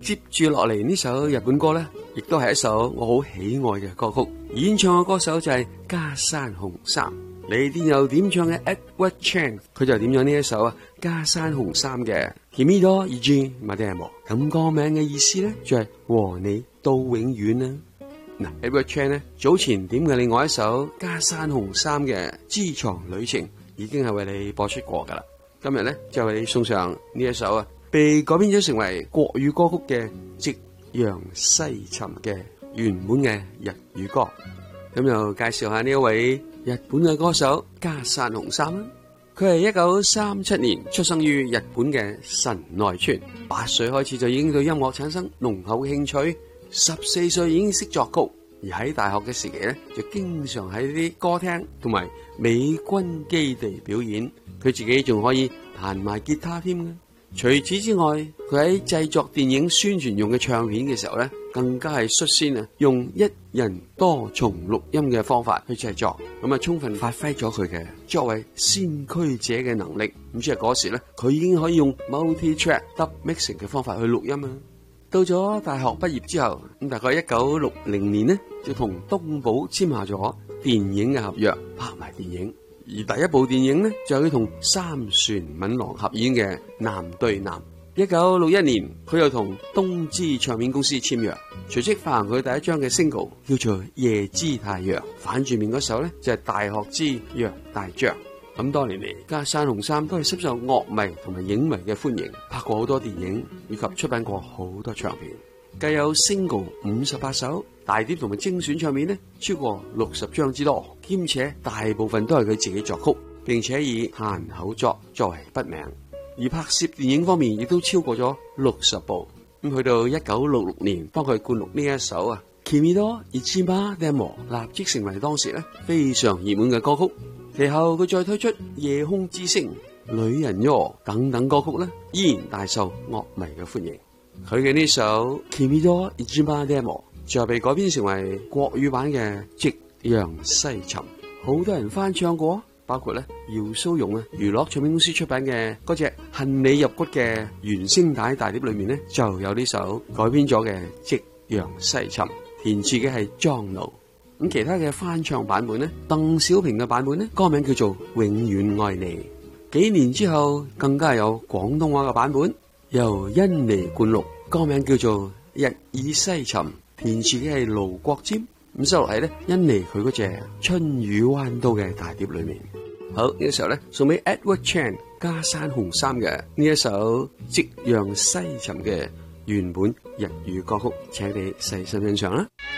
接住落嚟呢首日本歌呢，亦都係一首我好喜愛嘅歌曲。演唱嘅歌手就係加山雄三。嚟電又點唱嘅 Edward Chan， 佢就點咗呢一首加山雄三嘅 Kimi to Iji Mademo。咁歌名嘅意思呢，就係和你到永遠啦。嗱，Edward Chan 呢，早前點嘅另外一首加山雄三嘅知床旅程，已經係為你播出過噶啦。今日呢，就為你送上呢一首被改編咗成為國語歌曲嘅《夕陽西沉》嘅原本嘅日語歌。咁又介紹下呢一位日本嘅歌手加山雄三啦。佢係1937年出生於日本嘅神奈川，8歲開始就已經對音樂產生濃厚嘅興趣，14歲已經識作曲，而喺大學嘅時期咧，就經常喺啲歌廳同埋美軍基地表演，佢自己仲可以彈埋吉他添嘅。除此之外，佢喺製作電影宣傳用嘅唱片嘅時候咧，更加係率先用一人多重錄音嘅方法去製作，咁充分發揮咗佢嘅作為先驅者嘅能力。咁即係嗰時咧，佢已經可以用 multi-track dub mixing 嘅方法去錄音啦。到咗大學畢業之後，咁大概1960年呢，就同東寶簽下咗電影嘅合約，拍埋電影。而第一部電影呢，就係佢同三船敏郎合演嘅《男對男》。1961年，佢又同東芝唱片公司簽約，隨即發行佢第一張嘅 single 叫做《夜之太陽》，反住面嗰首呢，就係《大學之若大將》。咁多年嚟，加山雄三都係深受樂迷同埋影迷嘅歡迎，拍過好多電影，以及出品過好多唱片。計有 single 58首，大碟同埋精選唱片呢，超過60張之多，兼且大部分都係佢自己作曲，並且以閒口作為筆名。而拍攝電影方面亦都超過咗60部。咁去到1966年，當佢灌錄呢一首Kimi to Iji Mademo， 立即成為當時咧非常熱門嘅歌曲。其後佢再推出《夜空之星》、《女人喲》等等歌曲咧，依然大受樂迷嘅歡迎。佢嘅呢首 Kimi to Iji Mademo 就被改編成為國語版嘅《夕陽西沉》，好多人翻唱過，包括咧姚蘇蓉娛樂唱片公司出品嘅嗰隻《恨你入骨》嘅原聲帶大碟裏面咧，就有呢首改編咗嘅《夕陽西沉》，填詞嘅係莊奴。咁其他嘅翻唱版本呢，鄧小平嘅版本呢，歌名叫做《永遠愛你》。幾年之後，更加有廣東話嘅版本，由甄妮灌錄，歌名叫做《日已西沉》，填詞嘅係盧國沾。咁收落嚟咧，甄妮佢嗰隻《春雨彎刀》嘅大碟裏面。好，呢個時候咧，送俾 Edward Chan 加山雄三嘅呢一首《夕陽西沉》嘅原本日語歌曲，請你細心欣賞啦。